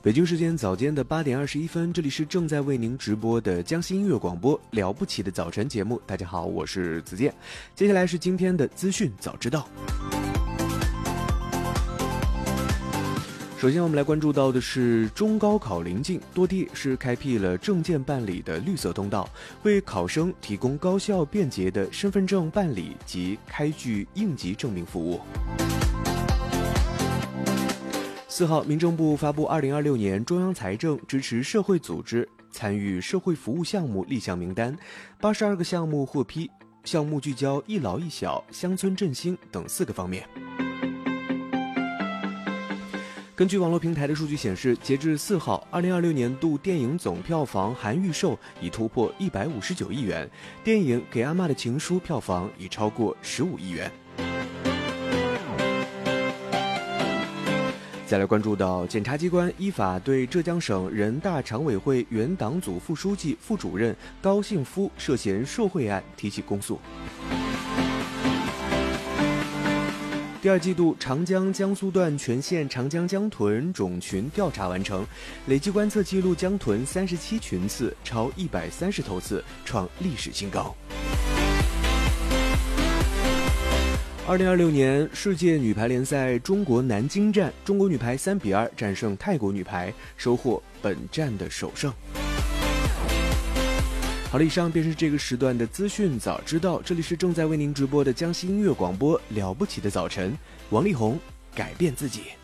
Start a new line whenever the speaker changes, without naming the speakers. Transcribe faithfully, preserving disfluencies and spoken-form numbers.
北京时间早间的八点二十一分，这里是正在为您直播的江西音乐广播《了不起的早晨》节目。大家好，我是子健。接下来是今天的资讯早知道。首先我们来关注到的是中高考临近，多地是开辟了证件办理的绿色通道，为考生提供高效便捷的身份证办理及开具应急证明服务。四号，民政部发布二零二六年中央财政支持社会组织参与社会服务项目立项名单，八十二个项目获批，项目聚焦一老一小、乡村振兴等四个方面。根据网络平台的数据显示，截至四号，二零二六年度电影总票房含预售已突破一百五十九亿元，电影《给阿嬷的情书》票房已超过十五亿元。再来关注到，检察机关依法对浙江省人大常委会原党组副书记、副主任高信夫涉嫌受贿案提起公诉。第二季度长江江苏段全线长江江豚种群调查完成，累计观测记录江豚三十七群次，超一百三十头次，创历史新高。二零二六年世界女排联赛中国南京站，中国女排三比二战胜泰国女排，收获本站的首胜。好了，以上便是这个时段的资讯早知道，这里是正在为您直播的江西音乐广播《了不起的早晨》，王力宏，改变自己。